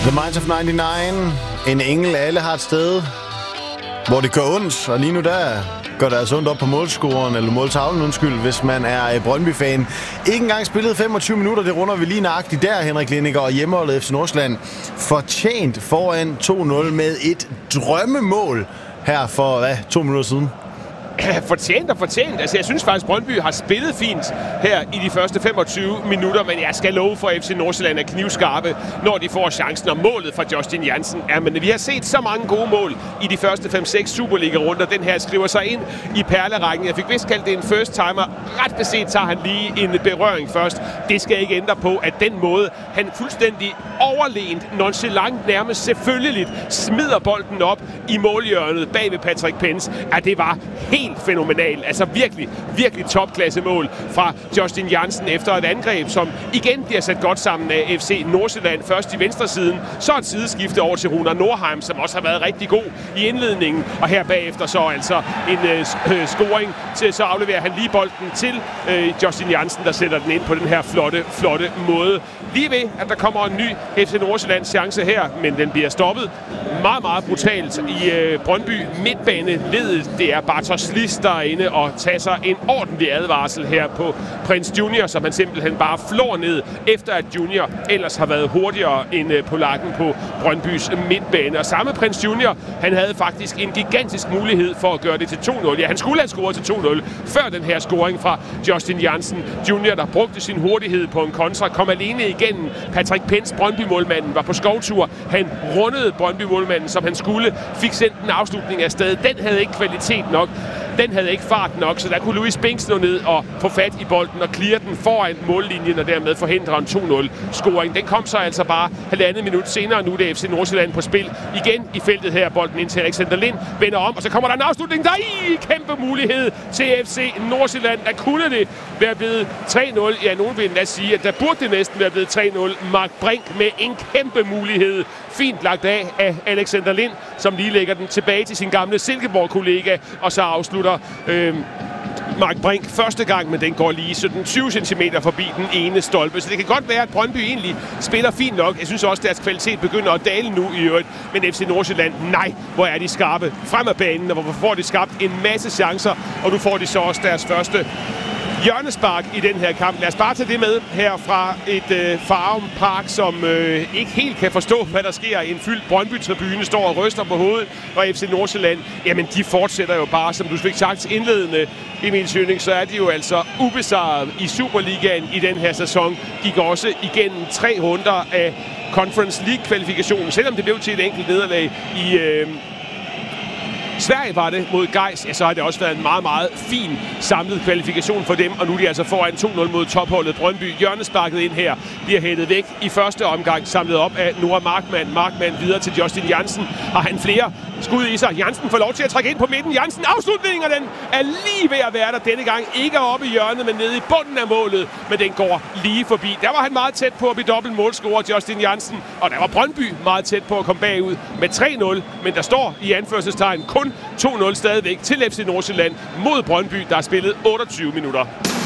The Minds of 99. En engel, alle har et sted, hvor det gør ondt. Og lige nu der gør det altså ondt op på målscoren, eller måltavlen, undskyld, hvis man er Brøndby-fan. Ikke engang spillet 25 minutter, det runder vi lige nøjagtigt der, Henrik Lindiger, og hjemmeholdet FC Nordsjælland. Fortjent foran 2-0 med et drømmemål her for, 2 minutter siden. Fortjent. Altså, jeg synes faktisk, Brøndby har spillet fint her i de første 25 minutter, men jeg skal love for, FC Nordsjælland er knivskarpe, når de får chancen. Og målet fra Justin Jansen er, men vi har set så mange gode mål i de første 5-6 Superliga-runder. Den her skriver sig ind i perlerækken. Jeg fik vist kaldt det en first timer. Ret beset tager han lige en berøring først. Det skal ikke ændre på, at den måde, han fuldstændig overlegent, nonchalant, nærmest selvfølgeligt smider bolden op i målhjørnet bag ved Patrick Pence, at det var helt fænomenal. Altså virkelig topklasse mål fra Justin Jansen efter et angreb, som igen bliver sat godt sammen af FC Nordsjælland. Først i venstre siden, så et sideskifte over til Runar Nordheim, som også har været rigtig god i indledningen. Og her bagefter så altså en scoring til, så afleverer han lige bolden til Justin Jansen, der sætter den ind på den her flotte måde. Lige ved, at der kommer en ny FC Nordsjællands chance her, men den bliver stoppet meget brutalt i Brøndby midtbaneledet. Det er Bartosz Lis, der er inde og tager sig en ordentlig advarsel her på Prince Junior, som han simpelthen bare flår ned, efter at Junior ellers har været hurtigere end polakken på Brøndbys midtbane. Og samme Prince Junior, han havde faktisk en gigantisk mulighed for at gøre det til 2-0. Ja, han skulle have scoret til 2-0 før den her scoring fra Justin Jansen. Junior, der brugte sin hurtighed på en kontra, kom alene igennem Patrick Pence. Brøndby-målmanden var på skovtur. Han rundede Brøndby-målmanden, som han skulle, fik sendt en afslutning af sted. Den havde ikke kvalitet nok. Den havde ikke fart nok, så der kunne Louis Binks nå ned og få fat i bolden og clear den foran mållinjen og dermed forhindre en 2-0-scoring. Den kom så altså bare halvandet minut senere. Nu er det FC Nordsjælland på spil. Igen i feltet her. Bolden ind til Alexander Lind. Vender om, og så kommer der en afslutning. Der er kæmpe mulighed til FC Nordsjælland. Der kunne det være blevet 3-0. Ja, nogen vil endda sige, at der burde det næsten være blevet 3-0. Mark Brink med en kæmpe mulighed. Fint lagt af Alexander Lind, som lige lægger den tilbage til sin gamle Silkeborg-kollega, og så afslutter Mark Brink første gang, men den går lige 17-20 cm forbi den ene stolpe. Så det kan godt være, at Brøndby egentlig spiller fint nok. Jeg synes også, at deres kvalitet begynder at dale nu i øvrigt. Men FC Nordsjælland, nej, hvor er de skarpe frem af banen, og hvor får de skabt en masse chancer. Og nu får de så også deres første hjørnespark i den her kamp. Lad os bare tage det med her fra et Farum Park, som ikke helt kan forstå, hvad der sker. En fyldt Brøndby-tribune står og ryster på hovedet, og FC Nordsjælland, jamen de fortsætter jo bare, som du fik sagt indledende, Emil Schønning, så er de jo altså ubesejret i Superligaen i den her sæson. Gik også igennem 3 runder af Conference League-kvalifikationen, selvom det blev til et enkelt nederlag i Sverige var det mod Gais, ja, så har det også været en meget fin samlet kvalifikation for dem, og nu er de altså foran 2-0 mod topholdet Brøndby. Hjørnesparket ind her bliver hættet væk i første omgang, samlet op af Nora Markmann. Markmann videre til Justin Jansen. Har han flere skud i sig? Jansen får lov til at trække ind på midten. Jansen afslutningen, og den er lige ved at være der denne gang. Ikke oppe i hjørnet, men nede i bunden af målet, men den går lige forbi. Der var han meget tæt på at blive dobbelt målscorer, Justin Jansen, og der var Brøndby meget tæt på at komme bagud med 3-0, men der står i anførselstegn kun 2-0 stadigvæk til FC Nordsjælland mod Brøndby, der har spillet 28 minutter.